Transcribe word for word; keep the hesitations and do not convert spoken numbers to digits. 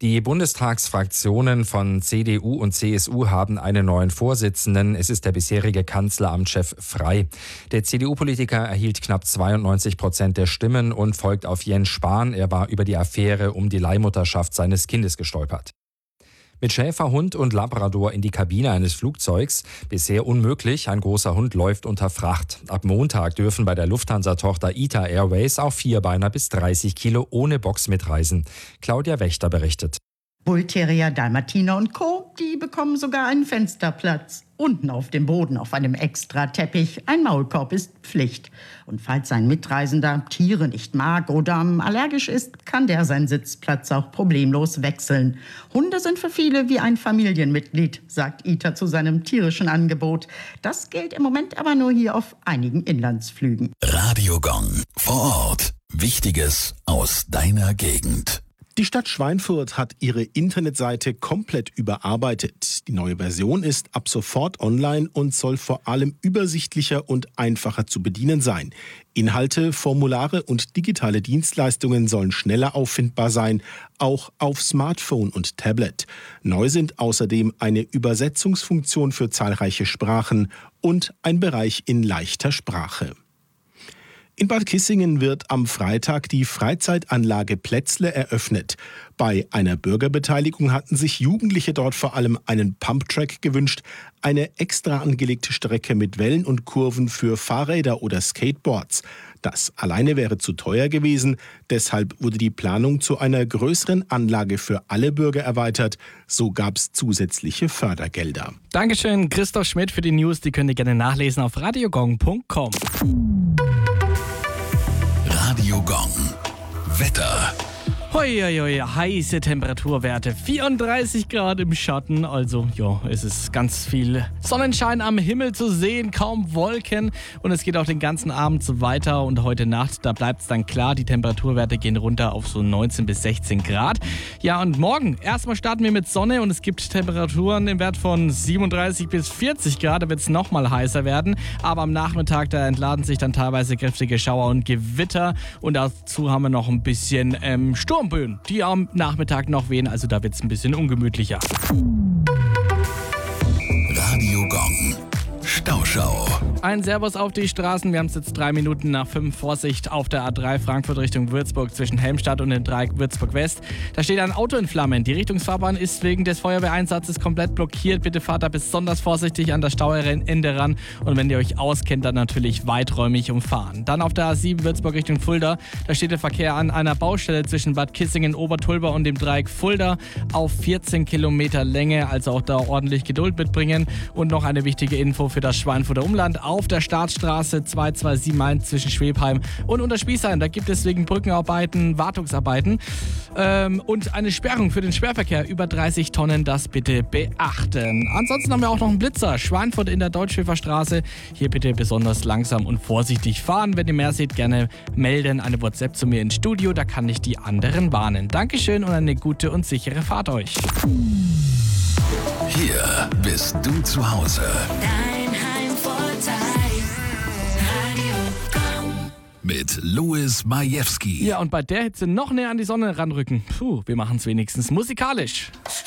Die Bundestagsfraktionen von C D U und C S U haben einen neuen Vorsitzenden. Es ist der bisherige Kanzleramtschef Frey. Der C D U-Politiker erhielt knapp zweiundneunzig Prozent der Stimmen und folgt auf Jens Spahn. Er war über die Affäre um die Leihmutterschaft seines Kindes gestolpert. Mit Schäferhund und Labrador in die Kabine eines Flugzeugs. Bisher unmöglich, ein großer Hund läuft unter Fracht. Ab Montag dürfen bei der Lufthansa-Tochter I T A Airways auch Vierbeiner bis dreißig Kilo ohne Box mitreisen. Claudia Wächter berichtet. Bullterrier, Dalmatiner und Co., die bekommen sogar einen Fensterplatz. Unten auf dem Boden auf einem Extrateppich. Ein Maulkorb ist Pflicht. Und falls ein Mitreisender Tiere nicht mag oder allergisch ist, kann der seinen Sitzplatz auch problemlos wechseln. Hunde sind für viele wie ein Familienmitglied, sagt I T A zu seinem tierischen Angebot. Das gilt im Moment aber nur hier auf einigen Inlandsflügen. Radio Gong. Vor Ort. Wichtiges aus deiner Gegend. Die Stadt Schweinfurt hat ihre Internetseite komplett überarbeitet. Die neue Version ist ab sofort online und soll vor allem übersichtlicher und einfacher zu bedienen sein. Inhalte, Formulare und digitale Dienstleistungen sollen schneller auffindbar sein, auch auf Smartphone und Tablet. Neu sind außerdem eine Übersetzungsfunktion für zahlreiche Sprachen und ein Bereich in leichter Sprache. In Bad Kissingen wird am Freitag die Freizeitanlage Plätzle eröffnet. Bei einer Bürgerbeteiligung hatten sich Jugendliche dort vor allem einen Pumptrack gewünscht, eine extra angelegte Strecke mit Wellen und Kurven für Fahrräder oder Skateboards. Das alleine wäre zu teuer gewesen, deshalb wurde die Planung zu einer größeren Anlage für alle Bürger erweitert. So gab es zusätzliche Fördergelder. Dankeschön, Christoph Schmidt für die News. Die könnt ihr gerne nachlesen auf radiogong punkt com. Radio Gong. Wetter. Hoi, hoi, hoi, heiße Temperaturwerte, vierunddreißig Grad im Schatten, also ja, es ist ganz viel Sonnenschein am Himmel zu sehen, kaum Wolken und es geht auch den ganzen Abend so weiter und heute Nacht, da bleibt es dann klar, die Temperaturwerte gehen runter auf so neunzehn bis sechzehn Grad. Ja, und morgen, erstmal starten wir mit Sonne und es gibt Temperaturen im Wert von siebenunddreißig bis vierzig Grad, da wird es nochmal heißer werden, aber am Nachmittag, da entladen sich dann teilweise kräftige Schauer und Gewitter und dazu haben wir noch ein bisschen ähm, Sturm. Die am Nachmittag noch wehen, also da wird es ein bisschen ungemütlicher. Radio Gong. Stauschau. Ein Servus auf die Straßen. Wir haben es jetzt drei Minuten nach fünf. Vorsicht auf der A drei Frankfurt Richtung Würzburg zwischen Helmstadt und dem Dreieck Würzburg West. Da steht ein Auto in Flammen. Die Richtungsfahrbahn ist wegen des Feuerwehreinsatzes komplett blockiert. Bitte fahrt da besonders vorsichtig an das Stauende ran. Und wenn ihr euch auskennt, dann natürlich weiträumig umfahren. Dann auf der A sieben Würzburg Richtung Fulda. Da steht der Verkehr an einer Baustelle zwischen Bad Kissingen, Obertulba und dem Dreieck Fulda auf vierzehn Kilometer Länge. Also auch da ordentlich Geduld mitbringen. Und noch eine wichtige Info für das Schweinfurter Umland. Auf der Startstraße zwei zwei sieben eins zwischen Schwebheim und Unterspießheim. Da gibt es wegen Brückenarbeiten, Wartungsarbeiten ähm, und eine Sperrung für den Sperrverkehr über dreißig Tonnen. Das bitte beachten. Ansonsten haben wir auch noch einen Blitzer. Schweinfurt in der Deutschschäferstraße. Hier bitte besonders langsam und vorsichtig fahren. Wenn ihr mehr seht, gerne melden. Eine WhatsApp zu mir ins Studio. Da kann ich die anderen warnen. Dankeschön und eine gute und sichere Fahrt euch. Hier bist du zu Hause. Dein Heimvorteil. Radio Gong. Mit Louis Majewski. Ja, und bei der Hitze noch näher an die Sonne ranrücken. Puh, wir machen es wenigstens musikalisch.